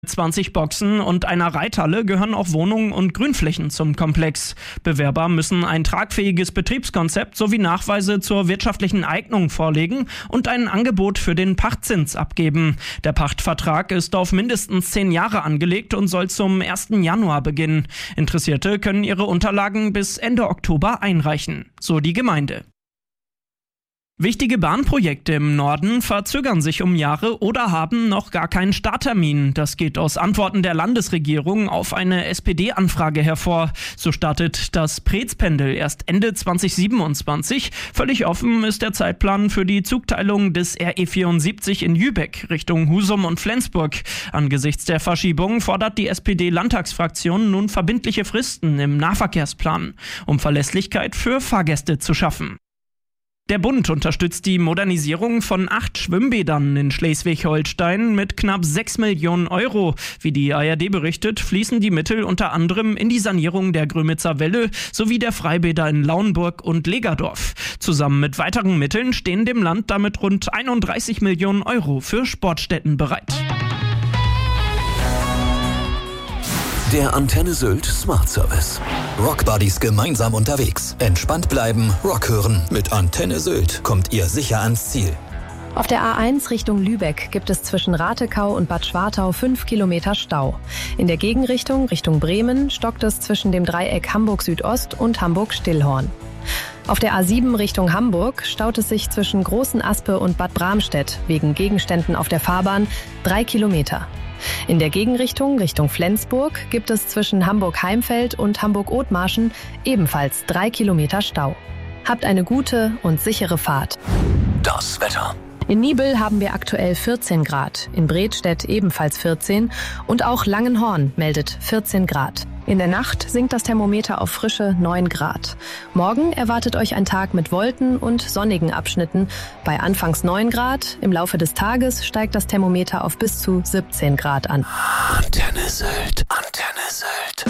20 Boxen und einer Reithalle gehören auch Wohnungen und Grünflächen zum Komplex. Bewerber müssen ein tragfähiges Betriebskonzept sowie Nachweise zur wirtschaftlichen Eignung vorlegen und ein Angebot für den Pachtzins abgeben. Der Pachtvertrag ist auf mindestens 10 Jahre angelegt und soll zum 1. Januar beginnen. Interessierte können ihre Unterlagen bis Ende Oktober einreichen, so die Gemeinde. Wichtige Bahnprojekte im Norden verzögern sich um Jahre oder haben noch gar keinen Starttermin. Das geht aus Antworten der Landesregierung auf eine SPD-Anfrage hervor. So startet das Preetz-Pendel erst Ende 2027. Völlig offen ist der Zeitplan für die Zugteilung des RE 74 in Lübeck Richtung Husum und Flensburg. Angesichts der Verschiebung fordert die SPD-Landtagsfraktion nun verbindliche Fristen im Nahverkehrsplan, um Verlässlichkeit für Fahrgäste zu schaffen. Der Bund unterstützt die Modernisierung von 8 Schwimmbädern in Schleswig-Holstein mit knapp 6 Millionen Euro. Wie die ARD berichtet, fließen die Mittel unter anderem in die Sanierung der Grömitzer Welle sowie der Freibäder in Lauenburg und Legerdorf. Zusammen mit weiteren Mitteln stehen dem Land damit rund 31 Millionen Euro für Sportstätten bereit. Der Antenne Sylt Smart Service. Rockbuddies gemeinsam unterwegs. Entspannt bleiben, Rock hören. Mit Antenne Sylt kommt ihr sicher ans Ziel. Auf der A1 Richtung Lübeck gibt es zwischen Ratekau und Bad Schwartau 5 Kilometer Stau. In der Gegenrichtung Richtung Bremen stockt es zwischen dem Dreieck Hamburg Südost und Hamburg Stillhorn. Auf der A7 Richtung Hamburg staut es sich zwischen Großen Aspe und Bad Bramstedt wegen Gegenständen auf der Fahrbahn 3 Kilometer. In der Gegenrichtung Richtung Flensburg gibt es zwischen Hamburg-Heimfeld und Hamburg-Othmarschen ebenfalls 3 Kilometer Stau. Habt eine gute und sichere Fahrt. Das Wetter. In Nibel haben wir aktuell 14 Grad, in Bredstedt ebenfalls 14 und auch Langenhorn meldet 14 Grad. In der Nacht sinkt das Thermometer auf frische 9 Grad. Morgen erwartet euch ein Tag mit Wolken und sonnigen Abschnitten. Bei anfangs 9 Grad, im Laufe des Tages steigt das Thermometer auf bis zu 17 Grad an. Antenne Sylt.